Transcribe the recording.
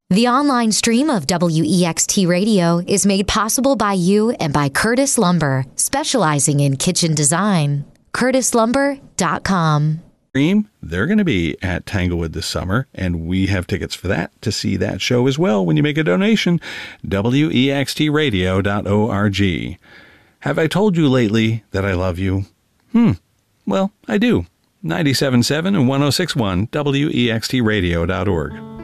The online stream of WEXT Radio is made possible by you and by Curtis Lumber, specializing in kitchen design. CurtisLumber.com. They're going to be at Tanglewood this summer, and we have tickets for that to see that show as well when you make a donation. WEXTradio.org. Have I told you lately that I love you? Well, I do. 97.7 and 106.1 WEXTradio.org.